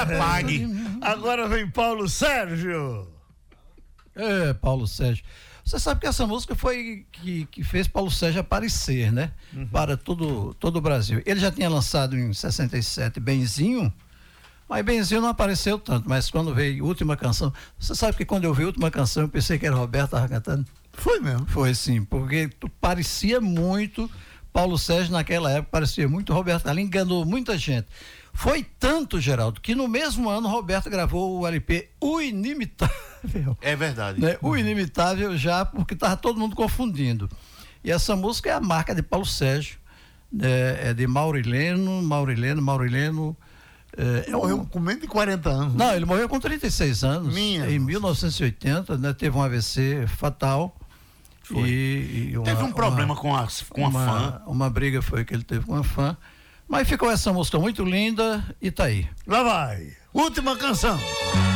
apague. Agora vem Paulo Sérgio. Paulo Sérgio. Você sabe que essa música foi que fez Paulo Sérgio aparecer, né? Para todo o Brasil. Ele já tinha lançado em 67 Benzinho, mas Benzinho não apareceu tanto. Mas quando veio Última Canção, você sabe que quando eu vi Última Canção, eu pensei que era Roberto que estava cantando? Foi mesmo? Foi sim, porque parecia muito Paulo Sérgio naquela época, parecia muito Roberto. Ela enganou muita gente. Foi tanto, Geraldo, que no mesmo ano Roberto gravou o LP O Inimitável. É verdade. Né? O Inimitável já, porque estava todo mundo confundindo. E essa música é a marca de Paulo Sérgio, é de Maurileno. Morreu com menos de 40 anos. Não, ele morreu com 36 anos. Em 1980, né? Teve um AVC fatal. Teve um problema com a fã. Uma briga foi que ele teve com a fã. Mas ficou essa música muito linda e tá aí. Lá vai. Última Canção.